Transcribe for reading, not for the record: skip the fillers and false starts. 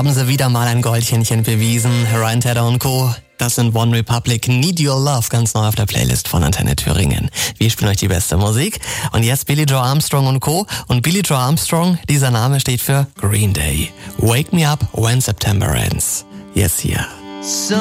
haben sie wieder mal ein Goldhähnchen bewiesen. Ryan Tedder und Co. Das sind One Republic, Need Your Love, ganz neu auf der Playlist von Antenne Thüringen. Wir spielen euch die beste Musik. Und jetzt Billie Joe Armstrong und Co. Und Billie Joe Armstrong, dieser Name steht für Green Day. Wake Me Up When September Ends. Yes, hier.